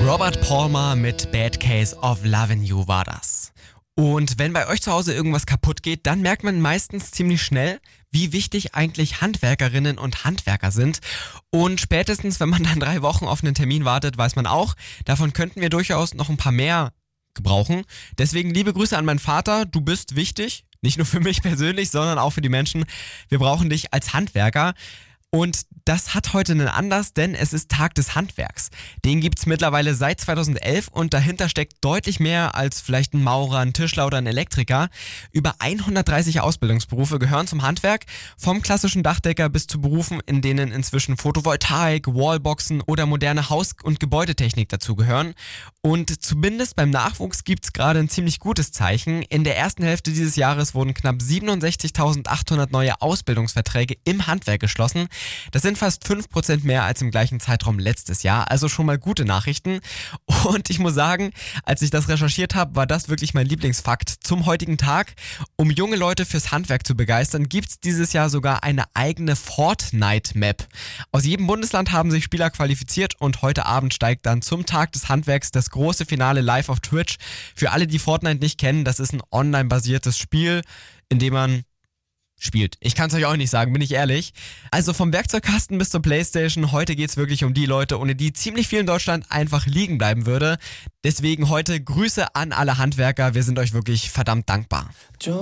Robert Palmer mit Bad Case of Lovin' You war das. Und wenn bei euch zu Hause irgendwas kaputt geht, dann merkt man meistens ziemlich schnell, wie wichtig eigentlich Handwerkerinnen und Handwerker sind. Und spätestens, wenn man dann 3 Wochen auf einen Termin wartet, weiß man auch, davon könnten wir durchaus noch ein paar mehr gebrauchen. Deswegen liebe Grüße an meinen Vater, du bist wichtig. Nicht nur für mich persönlich, sondern auch für die Menschen. Wir brauchen dich als Handwerker. Und das hat heute einen Anlass, denn es ist Tag des Handwerks. Den gibt's mittlerweile seit 2011 und dahinter steckt deutlich mehr als vielleicht ein Maurer, ein Tischler oder ein Elektriker. Über 130 Ausbildungsberufe gehören zum Handwerk, vom klassischen Dachdecker bis zu Berufen, in denen inzwischen Photovoltaik, Wallboxen oder moderne Haus- und Gebäudetechnik dazugehören. Und zumindest beim Nachwuchs gibt's gerade ein ziemlich gutes Zeichen. In der ersten Hälfte dieses Jahres wurden knapp 67.800 neue Ausbildungsverträge im Handwerk geschlossen. Das sind fast 5% mehr als im gleichen Zeitraum letztes Jahr, also schon mal gute Nachrichten. Und ich muss sagen, als ich das recherchiert habe, war das wirklich mein Lieblingsfakt zum heutigen Tag. Um junge Leute fürs Handwerk zu begeistern, gibt's dieses Jahr sogar eine eigene Fortnite-Map. Aus jedem Bundesland haben sich Spieler qualifiziert und heute Abend steigt dann zum Tag des Handwerks das große Finale live auf Twitch. Für alle, die Fortnite nicht kennen, das ist ein online-basiertes Spiel, in dem man spielt. Ich kann es euch auch nicht sagen, bin ich ehrlich. Also vom Werkzeugkasten bis zur Playstation, heute geht's wirklich um die Leute, ohne die ziemlich viel in Deutschland einfach liegen bleiben würde. Deswegen heute Grüße an alle Handwerker, wir sind euch wirklich verdammt dankbar.